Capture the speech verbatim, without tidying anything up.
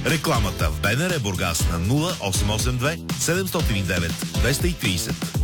Рекламата в БНР Бургас на нула осем осем две седем зero девет две три